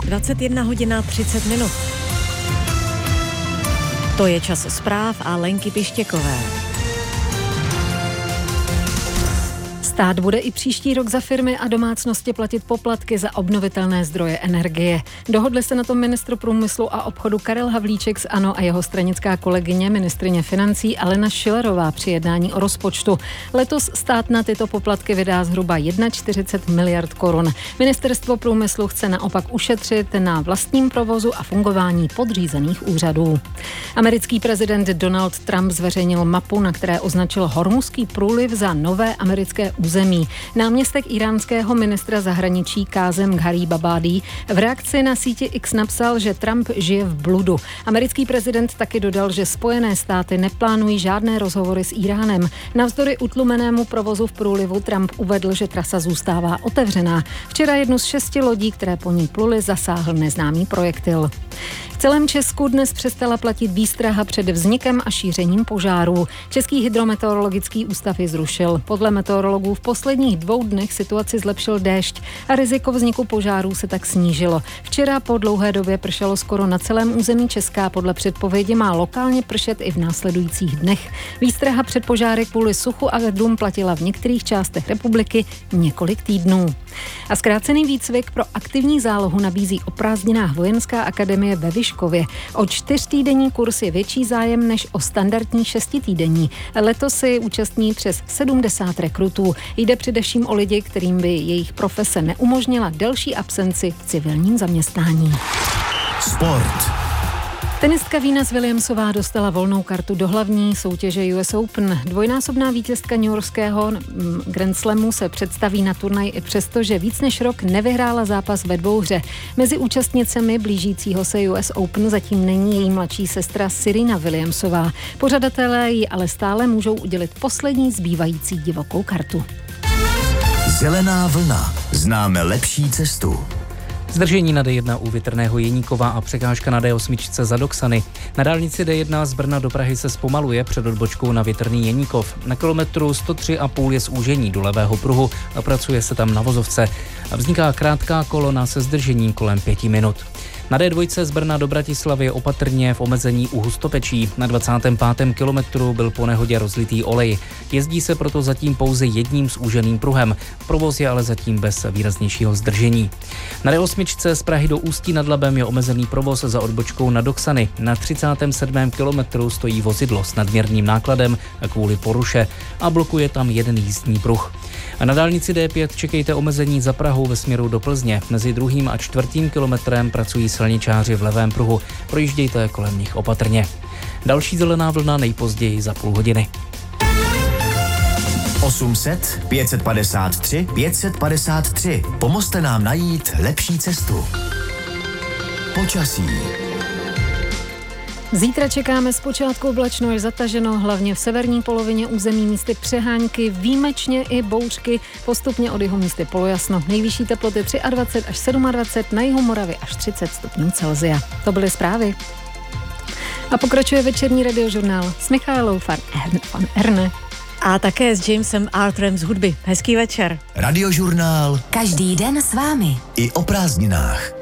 21 hodina 30 minut. To je čas zpráv a Lenky Pištěkové. Stát bude i příští rok za firmy a domácnosti platit poplatky za obnovitelné zdroje energie. Dohodli se na tom ministr průmyslu a obchodu Karel Havlíček z ANO a jeho stranická kolegyně ministryně financí Alena Schillerová při jednání o rozpočtu. Letos stát na tyto poplatky vydá zhruba 41 miliard korun. Ministerstvo průmyslu chce naopak ušetřit na vlastním provozu a fungování podřízených úřadů. Americký prezident Donald Trump zveřejnil mapu, na které označil Hormuzský průliv za nové americké území. Náměstek iránského ministra zahraničí Kázem Gharibabadi v reakci na síti X napsal, že Trump žije v bludu. Americký prezident taky dodal, že Spojené státy neplánují žádné rozhovory s Iránem. Navzdory utlumenému provozu v průlivu Trump uvedl, že trasa zůstává otevřená. Včera jednu z 6 lodí, které po ní pluly, zasáhl neznámý projektil. V celém Česku dnes přestala platit výstraha před vznikem a šířením požárů. Český hydrometeorologický ústav ji zrušil. Podle meteorologů v posledních 2 dnech situaci zlepšil déšť a riziko vzniku požárů se tak snížilo. Včera po dlouhé době pršelo skoro na celém území Česka. Podle předpovědi má lokálně pršet i v následujících dnech. Výstraha před požáry kvůli suchu a vedrům platila v některých částech republiky několik týdnů. A zkrácený výcvik pro aktivní zálohu nabízí o prázdninách Vojenská akademie ve Vyškově. O 4týdenní kurz je větší zájem než o standardní 6týdenní. Letos si účastní přes 70 rekrutů. Jde především o lidi, kterým by jejich profese neumožnila delší absenci v civilním zaměstnání. Sport. Tenistka Venus Williamsová dostala volnou kartu do hlavní soutěže US Open. Dvojnásobná vítězka newyorského Grand Slamu se představí na turnaj i přesto, že víc než rok nevyhrála zápas ve dvouhře. Mezi účastnicemi blížícího se US Open zatím není její mladší sestra Serena Williamsová. Pořadatelé jí ale stále můžou udělit poslední zbývající divokou kartu. Zelená vlna. Známe lepší cestu. Zdržení na D1 u Větrného Jeníkova a překážka na D8 za Doksany. Na dálnici D1 z Brna do Prahy se zpomaluje před odbočkou na Větrný Jeníkov. Na kilometru 103,5 je zúžení do levého pruhu a pracuje se tam na vozovce. Vzniká krátká kolona se zdržením kolem 5 minut. Na D2 z Brna do Bratislavy opatrně v omezení u Hustopečí. Na 25. kilometru byl po nehodě rozlitý olej. Jezdí se proto zatím pouze jedním zúženým pruhem. Provoz je ale zatím bez výraznějšího zdržení. Na D8 z Prahy do Ústí nad Labem je omezený provoz za odbočkou na Doksany. Na 37. kilometru stojí vozidlo s nadměrným nákladem kvůli poruše a blokuje tam jeden jízdní pruh. A na dálnici D5 čekejte omezení za Prahou ve směru do Plzně. Mezi 2. a 4. kilometrem pracují silničáři v levém pruhu. Projíždějte kolem nich opatrně. Další zelená vlna nejpozději za půl hodiny. 800 553 553. Pomozte nám najít lepší cestu. Počasí. Zítra čekáme zpočátku oblačno až zataženo, hlavně v severní polovině území místy přehánky, výjimečně i bouřky, postupně od jihu místy polojasno. Nejvyšší teploty 23 až 27, na jihu Moravy až 30 stupňů Celsia. To byly zprávy. A pokračuje večerní radiožurnál s Michaelou van Erne. A také s Jamesem Arthurem z hudby. Hezký večer. Radiožurnál. Každý den s vámi. I o prázdninách.